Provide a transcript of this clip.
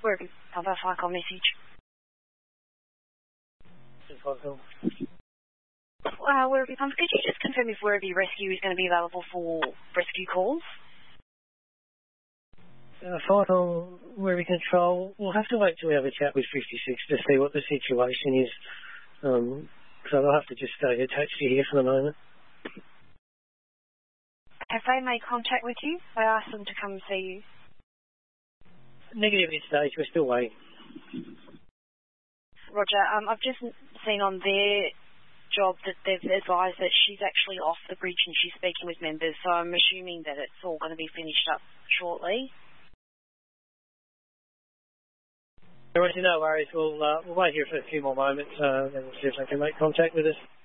Werribee Papa Farco message. Werribee Pump, could you just confirm if Werribee Rescue is going to be available for rescue calls? Farco, Werribee Control, we'll have to wait till we have a chat with 56 to see what the situation is. So I'll have to just stay attached to here for the moment. Have they made contact with you? I asked them to come and see you. Negative at this stage, we're still waiting. Roger, I've just seen on their job that they've advised that she's actually off the bridge and she's speaking with members, so I'm assuming that it's all going to be finished up shortly. No worries, we'll wait here for a few more moments and we'll see if they can make contact with us.